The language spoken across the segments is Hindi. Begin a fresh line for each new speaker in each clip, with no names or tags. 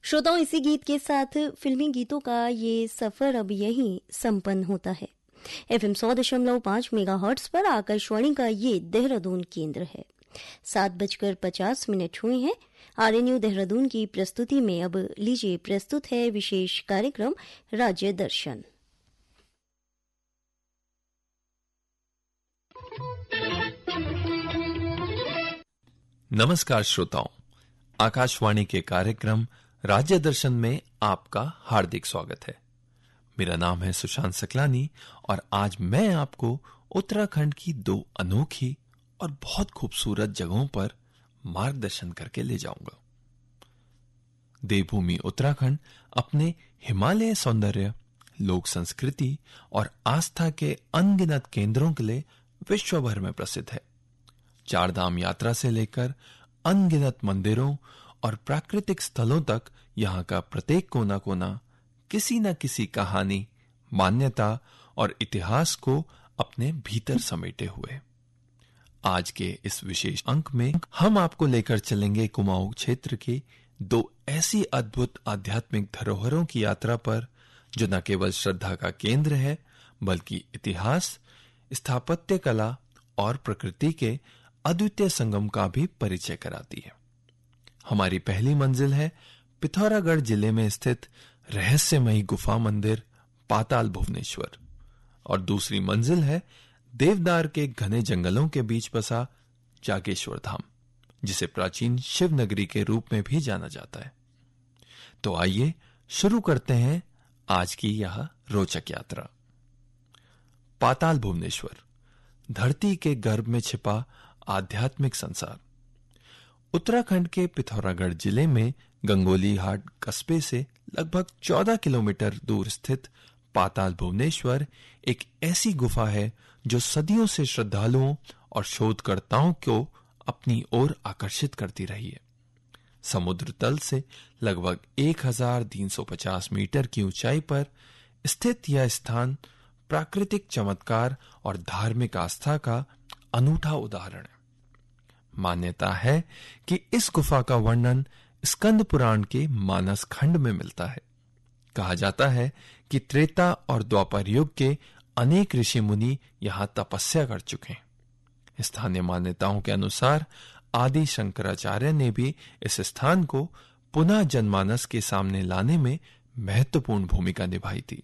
श्रोताओं, इसी गीत के साथ फिल्मी गीतों का ये सफर अब यहीं संपन्न होता है। FM 100.5 मेगाहर्ट्ज पर आकाशवाणी का ये देहरादून केंद्र है। 7:50 हुए हैं। RNU देहरादून की प्रस्तुति में अब लीजिए प्रस्तुत है विशेष कार्यक्रम राज्य दर्शन।
नमस्कार श्रोताओं, आकाशवाणी के कार्यक्रम राज्य दर्शन में आपका हार्दिक स्वागत है। मेरा नाम है सुशांत सकलानी और आज मैं आपको उत्तराखंड की दो अनोखी और बहुत खूबसूरत जगहों पर मार्गदर्शन करके ले जाऊंगा। देवभूमि उत्तराखंड अपने हिमालय सौंदर्य, लोक संस्कृति और आस्था के अनगिनत केंद्रों के लिए विश्व भर में प्रसिद्ध है। चारधाम यात्रा से लेकर अनगिनत मंदिरों और प्राकृतिक स्थलों तक यहाँ का प्रत्येक कोना कोना किसी न किसी कहानी, मान्यता और इतिहास को अपने भीतर समेटे हुए। आज के इस विशेष अंक में हम आपको लेकर चलेंगे कुमाऊं क्षेत्र के दो ऐसी अद्भुत आध्यात्मिक धरोहरों की यात्रा पर जो न केवल श्रद्धा का केंद्र है बल्कि इतिहास, स्थापत्य कला और प्रकृति के अद्वितीय संगम का भी परिचय कराती है। हमारी पहली मंजिल है पिथौरागढ़ जिले में स्थित रहस्यमयी गुफा मंदिर पाताल भुवनेश्वर और दूसरी मंजिल है देवदार के घने जंगलों के बीच बसा जागेश्वर धाम, जिसे प्राचीन शिव नगरी के रूप में भी जाना जाता है। तो आइए शुरू करते हैं आज की यह रोचक यात्रा। पाताल भुवनेश्वर, धरती के गर्भ में छिपा आध्यात्मिक संसार। उत्तराखंड के पिथौरागढ़ जिले में गंगोली हाट कस्बे से लगभग 14 किलोमीटर दूर स्थित पाताल भुवनेश्वर एक ऐसी गुफा है जो सदियों से श्रद्धालुओं और शोधकर्ताओं को अपनी ओर आकर्षित करती रही है। समुद्र तल से लगभग 1350 मीटर की ऊंचाई पर स्थित यह स्थान प्राकृतिक चमत्कार और धार्मिक आस्था का अनूठा उदाहरण है। मान्यता है कि इस गुफा का वर्णन स्कंद पुराण के मानस खंड में मिलता है। कहा जाता है कि त्रेता और द्वापर युग के अनेक ऋषि मुनि यहां तपस्या कर चुके हैं। स्थानीय मान्यताओं के अनुसार आदि शंकराचार्य ने भी इस स्थान को पुनः जनमानस के सामने लाने में महत्वपूर्ण भूमिका निभाई थी।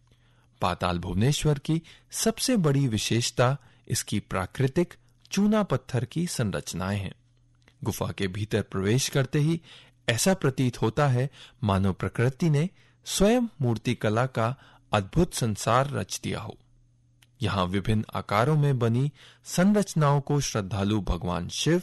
पाताल भुवनेश्वर की सबसे बड़ी विशेषता इसकी प्राकृतिक चूना पत्थर की संरचनाएं हैं। गुफा के भीतर प्रवेश करते ही ऐसा प्रतीत होता है मानो प्रकृति ने स्वयं मूर्ति कला का अद्भुत संसार रच दिया हो। यहाँ विभिन्न आकारों में बनी संरचनाओं को श्रद्धालु भगवान शिव,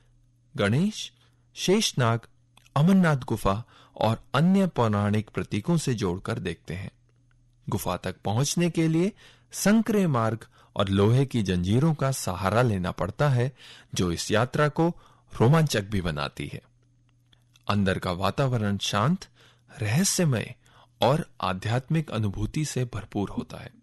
गणेश, शेषनाग, अमरनाथ गुफा और अन्य पौराणिक प्रतीकों से जोड़कर देखते हैं। गुफा तक पहुंचने के लिए संकरे मार्ग और लोहे की जंजीरों का सहारा लेना पड़ता है, जो इस यात्रा को रोमांचक भी बनाती है। अंदर का वातावरण शांत, रहस्यमय और आध्यात्मिक अनुभूति से भरपूर होता है।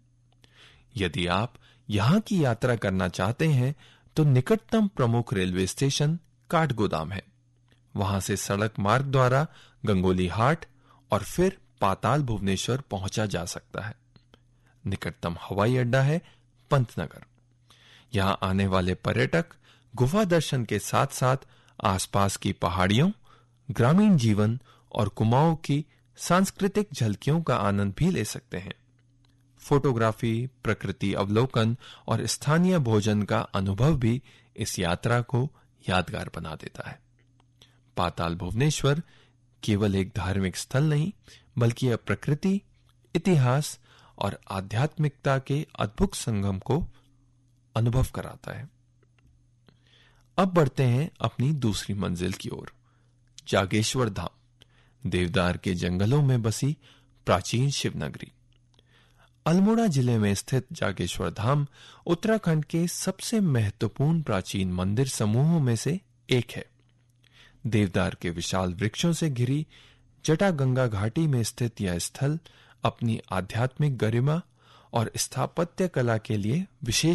यदि आप यहां की यात्रा करना चाहते हैं तो निकटतम प्रमुख रेलवे स्टेशन काठगोदाम है। वहां से सड़क मार्ग द्वारा गंगोली हाट और फिर पाताल भुवनेश्वर पहुंचा जा सकता है। निकटतम हवाई अड्डा है पंतनगर। यहां आने वाले पर्यटक गुफा दर्शन के साथ साथ आसपास की पहाड़ियों, ग्रामीण जीवन और कुमाऊं की सांस्कृतिक झलकियों का आनंद भी ले सकते हैं। फोटोग्राफी, प्रकृति अवलोकन और स्थानीय भोजन का अनुभव भी इस यात्रा को यादगार बना देता है। पाताल भुवनेश्वर केवल एक धार्मिक स्थल नहीं बल्कि यह प्रकृति, इतिहास और आध्यात्मिकता के अद्भुत संगम को अनुभव कराता है। अब बढ़ते हैं अपनी दूसरी मंजिल की ओर, जागेश्वर धाम, देवदार के जंगलों में बसी प्राचीन शिव नगरी। अल्मोड़ा जिले में स्थित जागेश्वर धाम उत्तराखंड के सबसे महत्वपूर्ण प्राचीन मंदिर समूहों में से एक है। देवदार के विशाल वृक्षों से घिरी जटागंगा घाटी में स्थित यह स्थल अपनी आध्यात्मिक गरिमा और स्थापत्य कला के लिए विशेष